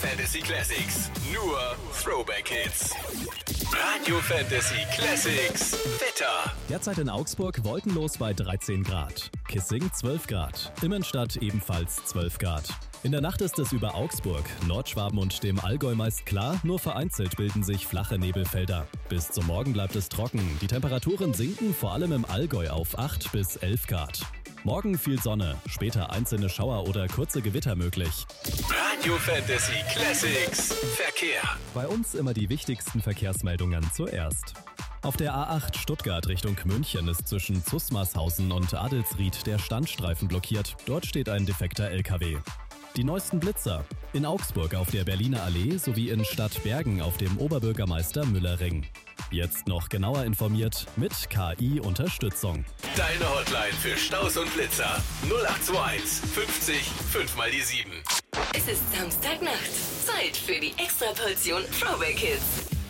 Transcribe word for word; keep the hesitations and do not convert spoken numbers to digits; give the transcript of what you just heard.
Fantasy Classics. Nur Throwback Hits. Radio Fantasy Classics. Wetter. Derzeit in Augsburg wolkenlos bei dreizehn Grad. Kissing zwölf Grad. Immenstadt ebenfalls zwölf Grad. In der Nacht ist es über Augsburg, Nordschwaben und dem Allgäu meist klar, nur vereinzelt bilden sich flache Nebelfelder. Bis zum Morgen bleibt es trocken. Die Temperaturen sinken vor allem im Allgäu auf acht bis elf Grad. Morgen viel Sonne, später einzelne Schauer oder kurze Gewitter möglich. Radio Fantasy Classics. Verkehr. Bei uns immer die wichtigsten Verkehrsmeldungen zuerst. Auf der A acht Stuttgart Richtung München ist zwischen Zusmarshausen und Adelsried der Standstreifen blockiert. Dort steht ein defekter L K W. Die neuesten Blitzer. In Augsburg auf der Berliner Allee sowie in Stadtbergen auf dem Oberbürgermeister Müller-Ring. Jetzt noch genauer informiert mit K I-Unterstützung. Deine Hotline für Staus und Blitzer. null acht zwei eins fünfzig fünf mal die sieben. Es ist Samstagnacht. Zeit für die Extraportion Throwback Hits.